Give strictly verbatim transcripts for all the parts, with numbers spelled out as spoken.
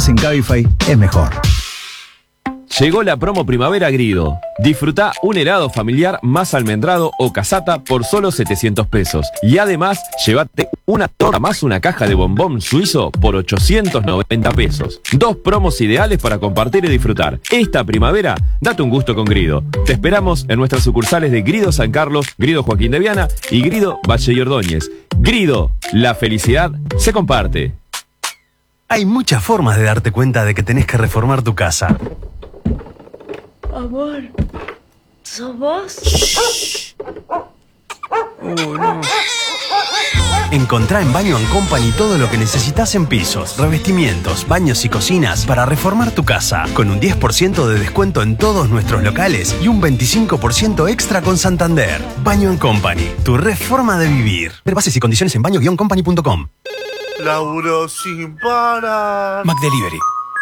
En Cabify es mejor. Llegó la promo Primavera Grido. Disfruta un helado familiar más almendrado o casata por solo setecientos pesos. Y además, llévate una torta más una caja de bombón suizo por ochocientos noventa pesos. Dos promos ideales para compartir y disfrutar. Esta primavera, date un gusto con Grido. Te esperamos en nuestras sucursales de Grido San Carlos, Grido Joaquín de Viana y Grido Valle y Ordóñez. Grido, la felicidad se comparte. Hay muchas formas de darte cuenta de que tenés que reformar tu casa. Amor, ¿sos vos? Shh. Oh, no. Encontrá en Baño and Company todo lo que necesitas en pisos, revestimientos, baños y cocinas para reformar tu casa. Con un diez por ciento de descuento en todos nuestros locales y un veinticinco por ciento extra con Santander. Baño and Company, tu reforma de vivir. Ver bases y condiciones en baño guion company punto com. Laburo sin parar. McDelivery.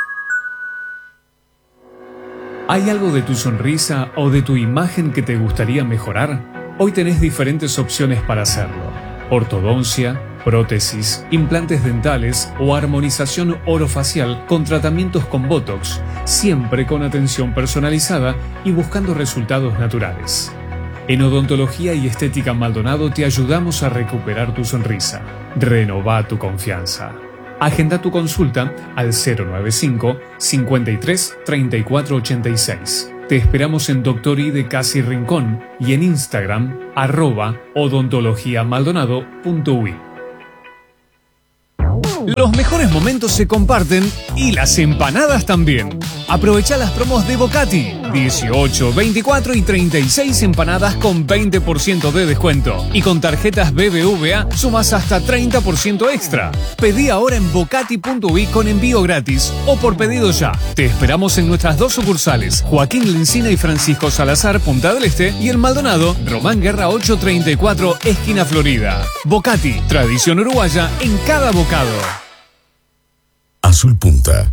¿Hay algo de tu sonrisa o de tu imagen que te gustaría mejorar? Hoy tenés diferentes opciones para hacerlo. Ortodoncia, prótesis, implantes dentales o armonización orofacial con tratamientos con Botox, siempre con atención personalizada y buscando resultados naturales. En Odontología y Estética Maldonado te ayudamos a recuperar tu sonrisa. Renová tu confianza. Agenda tu consulta al cero noventa y cinco, cincuenta y tres, treinta y cuatro ochenta y seis. Te esperamos en Doctor I de Casi Rincón y en Instagram, arroba odontologiamaldonado punto uy. Los mejores momentos se comparten y las empanadas también. Aprovecha las promos de Bocati. dieciocho, veinticuatro y treinta y seis empanadas con veinte por ciento de descuento. Y con tarjetas B B V A sumas hasta treinta por ciento extra. Pedí ahora en bocati punto uy con envío gratis o por pedido ya. Te esperamos en nuestras dos sucursales, Joaquín Lencina y Francisco Salazar, Punta del Este, y en Maldonado, Román Guerra ochocientos treinta y cuatro, esquina Florida. Bocati, tradición uruguaya en cada bocado. Azul Punta.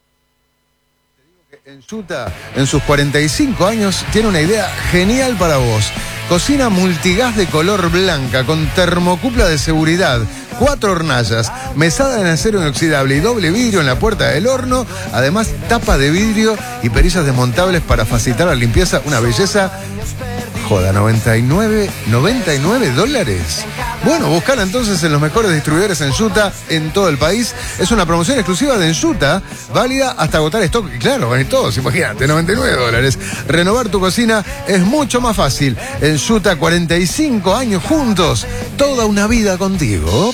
Ensuta, en sus cuarenta y cinco años, tiene una idea genial para vos. Cocina multigas de color blanca con termocupla de seguridad, cuatro hornallas, mesada en acero inoxidable y doble vidrio en la puerta del horno, además tapa de vidrio y perillas desmontables para facilitar la limpieza, una belleza. Joda, noventa y nueve dólares. Bueno, buscala entonces en los mejores distribuidores Ensuta en todo el país. Es una promoción exclusiva de Ensuta, válida hasta agotar stock. Y claro, van todos, imagínate, noventa y nueve dólares. Renovar tu cocina es mucho más fácil. Ensuta, cuarenta y cinco años juntos, toda una vida contigo.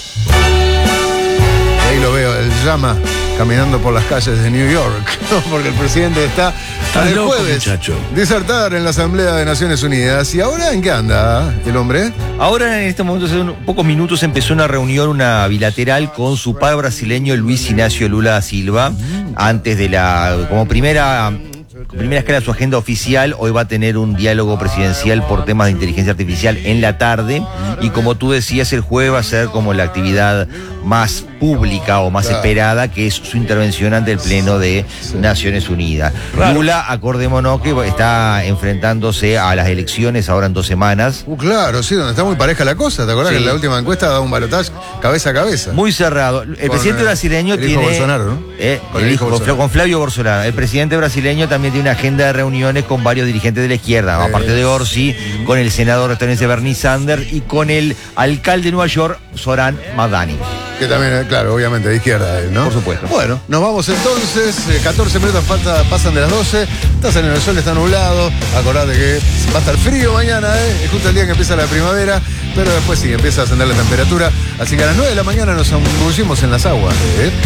Y ahí lo veo, el llama caminando por las calles de New York, porque el presidente está el loco, jueves muchacho. disertar en la Asamblea de Naciones Unidas. ¿Y ahora en qué anda el hombre? Ahora, en este momento, hace un- pocos minutos, empezó una reunión, una bilateral con su padre brasileño Luis Ignacio Lula da Silva, antes de la, como primera... Primera escala de su agenda oficial, hoy va a tener un diálogo presidencial por temas de inteligencia artificial en la tarde, y como tú decías, el jueves va a ser como la actividad más pública o más Claro. esperada, que es su intervención ante el Pleno de Naciones Unidas. Claro. Lula, acordémonos que está enfrentándose a las elecciones ahora en dos semanas. Uh, claro, sí, donde está muy pareja la cosa. ¿Te acordás Sí. que en la última encuesta daba un balotaje cabeza a cabeza? Muy cerrado. El Con, presidente eh, brasileño el hijo tiene... Bolsonaro, ¿no? Eh, Con el el hijo, hijo con, Bolsonaro. con Flavio Bolsonaro. El presidente brasileño también tiene una agenda de reuniones con varios dirigentes de la izquierda, Eh. aparte de Orsi, con el senador estadounidense Bernie Sanders y con el alcalde de Nueva York, Zoran Madani. Que también, eh, claro, obviamente de izquierda él, ¿no? Por supuesto. Bueno, nos vamos entonces. eh, catorce minutos falta, pasan de las doce. Estás en el sol, está nublado. Acordate que va a estar frío mañana, ¿eh? Es justo el día que empieza la primavera. Pero después sí, empieza a ascender la temperatura. Así que a las nueve de la mañana nos zambullimos en las aguas, ¿eh?